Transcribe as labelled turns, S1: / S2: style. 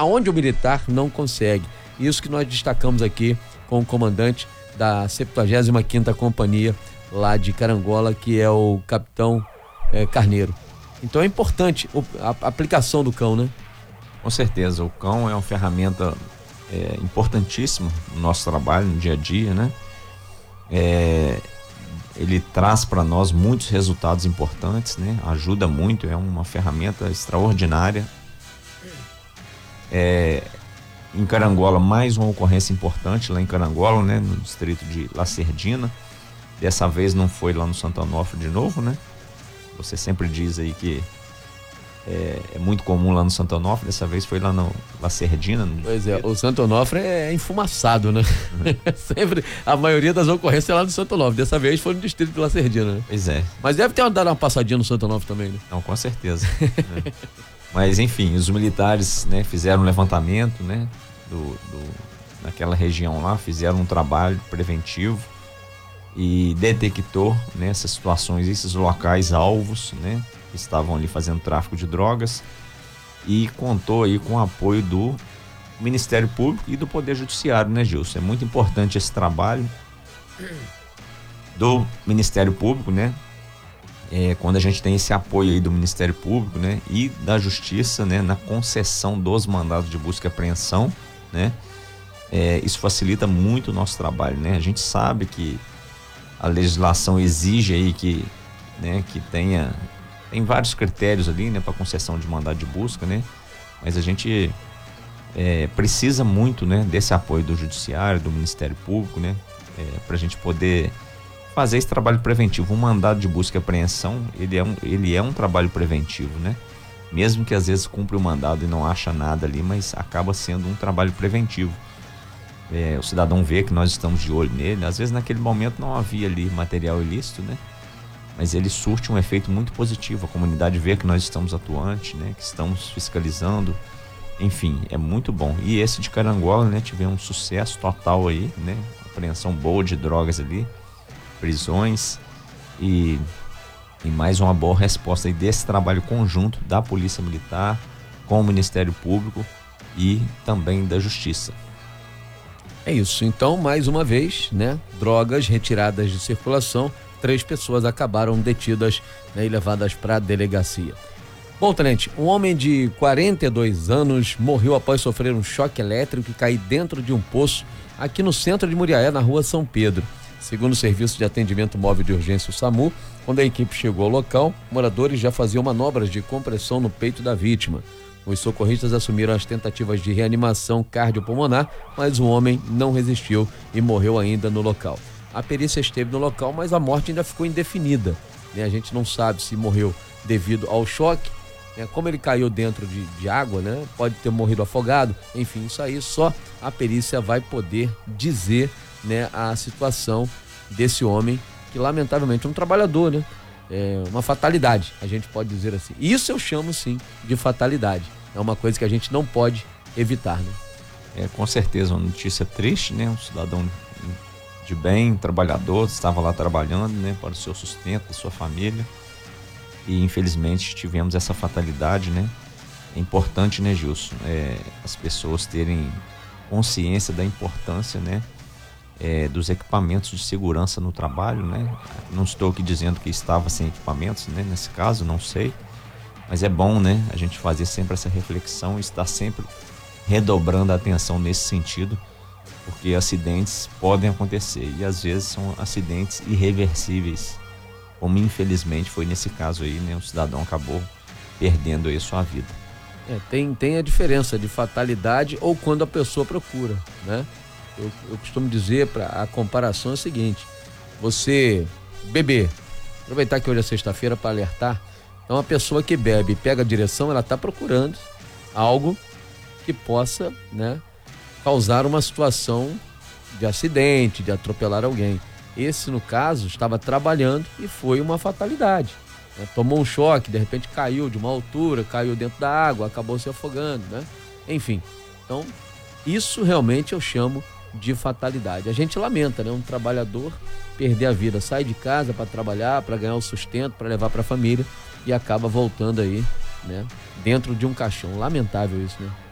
S1: aonde o militar não consegue. Isso que nós destacamos aqui com o comandante da 75ª Companhia lá de Carangola, que é o capitão Carneiro. Então é importante a aplicação do cão, né?
S2: Com certeza, o cão é uma ferramenta importantíssima no nosso trabalho, no dia a dia, né? Ele traz para nós muitos resultados importantes, né? Ajuda muito, é uma ferramenta extraordinária. Em Carangola, mais uma ocorrência importante lá em Carangola, né? No distrito de Lacerdina. Dessa vez não foi lá no Santo Onofre de novo, né? Você sempre diz aí que é muito comum lá no Santo Onofre, dessa vez foi lá no Lacerdina.
S1: Pois é, o Santo Onofre é enfumaçado, né? Sempre, a maioria das ocorrências é lá no Santo Onofre, dessa vez foi no distrito de Lacerdina, né?
S2: Pois é.
S1: Mas deve ter dado uma passadinha no Santo Onofre também, né?
S2: Não, com certeza. Né? Mas enfim, os militares, né, fizeram um levantamento, né, naquela região lá, fizeram um trabalho preventivo e detectou, né, essas situações, esses locais alvos, né, que estavam ali fazendo tráfico de drogas, e contou aí com o apoio do Ministério Público e do Poder Judiciário, né, Gilson? É muito importante esse trabalho do Ministério Público, né? Quando a gente tem esse apoio aí do Ministério Público, né, e da Justiça, né, na concessão dos mandados de busca e apreensão, né, isso facilita muito o nosso trabalho, né? A gente sabe que a legislação exige aí que tem vários critérios ali, né, para concessão de mandado de busca, né, mas a gente precisa muito, né, desse apoio do Judiciário, do Ministério Público, né, para a gente poder fazer esse trabalho preventivo. Um mandado de busca e apreensão, ele é um trabalho preventivo, né? Mesmo que às vezes cumpre o mandado e não acha nada ali, mas acaba sendo um trabalho preventivo. O cidadão vê que nós estamos de olho nele, às vezes naquele momento não havia ali material ilícito, né? Mas ele surte um efeito muito positivo, a comunidade vê que nós estamos atuantes, né? Que estamos fiscalizando, enfim, é muito bom. E esse de Carangola, né? Tivemos um sucesso total aí, né? Apreensão boa de drogas ali, prisões e mais uma boa resposta aí desse trabalho conjunto da Polícia Militar com o Ministério Público e também da Justiça.
S1: É isso, então mais uma vez, né, drogas retiradas de circulação, 3 pessoas acabaram detidas, né, e levadas para a delegacia. Bom, tenente, um homem de 42 anos morreu após sofrer um choque elétrico e cair dentro de um poço aqui no centro de Muriaé, na rua São Pedro. Segundo o Serviço de Atendimento Móvel de Urgência, o SAMU, quando a equipe chegou ao local, moradores já faziam manobras de compressão no peito da vítima. Os socorristas assumiram as tentativas de reanimação cardiopulmonar, mas o homem não resistiu e morreu ainda no local. A perícia esteve no local, mas a morte ainda ficou indefinida, né? A gente não sabe se morreu devido ao choque, né? Como ele caiu dentro de água, né? Pode ter morrido afogado, enfim, isso aí só a perícia vai poder dizer, né, a situação desse homem, que lamentavelmente é um trabalhador, né? É uma fatalidade, a gente pode dizer assim. Isso eu chamo sim de fatalidade. É uma coisa que a gente não pode evitar, né?
S2: Com certeza, uma notícia triste, né? Um cidadão de bem, trabalhador, estava lá trabalhando, né, para o seu sustento, da sua família, e infelizmente tivemos essa fatalidade, né? É importante, né, Gilson, as pessoas terem consciência da importância, né, dos equipamentos de segurança no trabalho, né? Não estou aqui dizendo que estava sem equipamentos, né? Nesse caso, não sei, mas é bom, né, a gente fazer sempre essa reflexão e estar sempre redobrando a atenção nesse sentido, porque acidentes podem acontecer e às vezes são acidentes irreversíveis, como infelizmente foi nesse caso aí, né? O cidadão acabou perdendo aí sua vida.
S1: Tem a diferença de fatalidade ou quando a pessoa procura, né? Eu costumo dizer, a comparação é a seguinte: você beber, aproveitar que hoje é sexta-feira para alertar, então a pessoa que bebe e pega a direção, ela está procurando algo que possa, né, causar uma situação de acidente, de atropelar alguém. Esse, no caso, estava trabalhando e foi uma fatalidade, né? Tomou um choque, de repente caiu de uma altura, caiu dentro da água, acabou se afogando, né? Enfim, então isso realmente eu chamo de fatalidade. A gente lamenta, né? Um trabalhador perder a vida, sai de casa para trabalhar, para ganhar o sustento, para levar para a família e acaba voltando aí, né, dentro de um caixão. Lamentável isso, né?